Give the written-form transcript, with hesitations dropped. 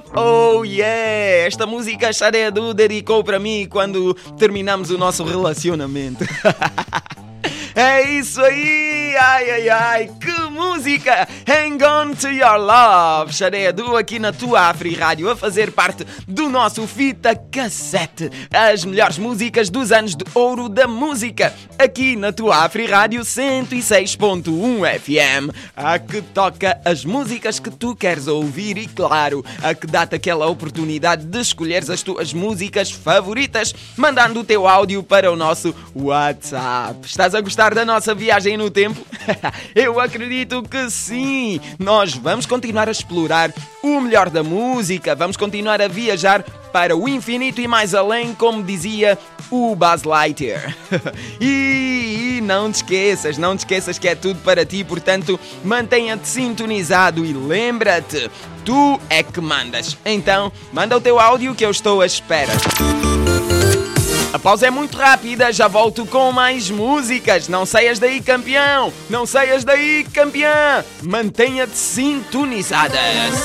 Oh yeah! Esta música Xaredo dedicou para mim quando terminamos o nosso relacionamento. É isso aí! Ai, ai, ai! Que música! Hang on to your love! Xaredo aqui na tua Afri Rádio a fazer parte do nosso Fita Cassete. As melhores músicas dos anos de ouro da música. Aqui na tua Afri Rádio 106.1 FM. A que toca as músicas que tu queres ouvir e, claro, a que dá-te aquela oportunidade de escolheres as tuas músicas favoritas, mandando o teu áudio para o nosso WhatsApp. Estás a gostar da nossa viagem no tempo? Eu acredito que sim! Nós vamos continuar a explorar o melhor da música, vamos continuar a viajar para o infinito e mais além, como dizia o Buzz Lightyear. E não te esqueças que é tudo para ti, portanto, mantenha-te sintonizado e lembra-te, tu é que mandas. Então, manda o teu áudio que eu estou à espera. A pausa é muito rápida, já volto com mais músicas. Não saias daí, campeão! Não saias daí, campeã! Mantenha-te sintonizada!